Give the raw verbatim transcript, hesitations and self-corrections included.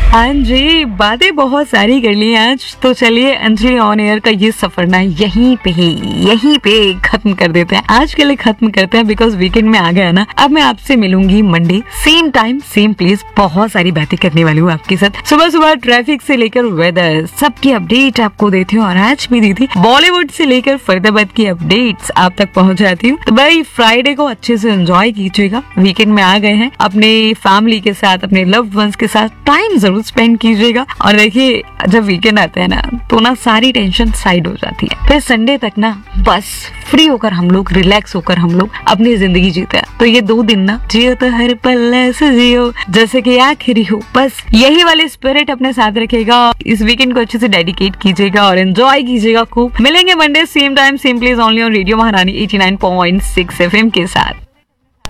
हाँ जी, बातें बहुत सारी कर ली आज, तो चलिए अंजलि ऑन एयर का ये सफर ना यहीं पे ही यहीं पे खत्म कर देते हैं। आज के लिए खत्म करते हैं बिकॉज वीकेंड में आ गया ना। अब मैं आपसे मिलूंगी Monday same time same place. बहुत सारी बातें करने वाली हूँ आपके साथ। सुबह सुबह ट्रैफिक से लेकर वेदर सबकी अपडेट आपको देती हूँ, और आज भी दी थी। बॉलीवुड से लेकर फरीदाबाद की अपडेट्स आप तक पहुँच जाती हूँ। तो भाई फ्राइडे को अच्छे से एंजॉय कीजिएगा। वीकेंड में आ गए हैं, अपने फैमिली के साथ, अपने लव्ड वंस के साथ टाइम जरूर स्पेंड कीजिएगा। और देखिए जब वीकेंड आता है ना तो ना सारी टेंशन साइड हो जाती है। फिर संडे तक ना बस फ्री होकर हम लोग, रिलैक्स होकर हम लोग अपनी जिंदगी जीते हैं। तो ये दो दिन ना जियो तो हर पल ऐसे जियो जैसे कि आखिरी हो। बस यही वाली स्पिरिट अपने साथ रखेगा। इस वीकेंड को अच्छे से डेडिकेट कीजिएगा और एंजॉय कीजिएगा खूब। मिलेंगे Monday same time same place only on radio महारानी eighty nine point six FM के साथ।